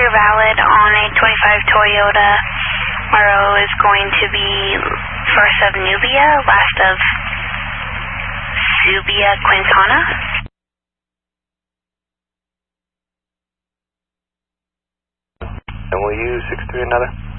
valid on a 25 Toyota Moro is going to be first of Nubia, last of Subia Quintana. And will you 63 another?